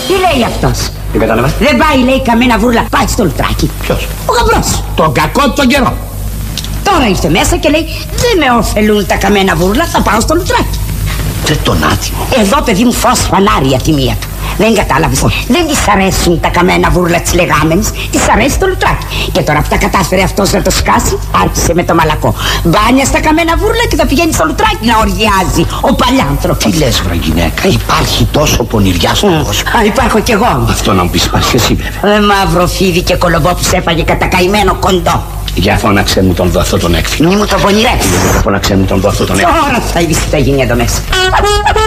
Τι λέει αυτός? Δεν κατάλαβα. Δεν πάει, λέει, καμένα βούρλα. Πάει στο λουτράκι. Ποιος? Ο γαμπρός. Τον κακό τον καιρό. Τώρα ήρθε μέσα και λέει: δεν με ωφελούν τα καμένα βούρλα, θα πάω στο λουτράκι. Τον άτιμο. Εδώ, παιδί μου, φως φανάρι η μία του. Δεν κατάλαβες. Δεν της αρέσουν τα καμένα βούρλα της λεγάμενης, της αρέσει το λουτράκι. Και τώρα που τα κατάφερε αυτός να το σκάσει, άρχισε με το μαλακό. Μπάνια στα καμένα βούρλα και θα πηγαίνει στο λουτράκι να οργιάζει ο παλιάνθρωπος. Τι λες, βρε γυναίκα, υπάρχει τόσο πονηριά στον κόσμο. Υπάρχω κι εγώ. Αυτό να μου πεις, υπάρχει εσύ βέβαια. Μαύρο φίδι και κολομπό που σε έφαγε κατά καημένο κοντό. Για φώναξε μου τον δω αυτό τον έκφυλο. Μη μου το πονηρεύεις. Φώναξε μου τον δω αυτό τον έκφυλο. Τώρα θα είδεις τι θα γίνει εδώ μέσα.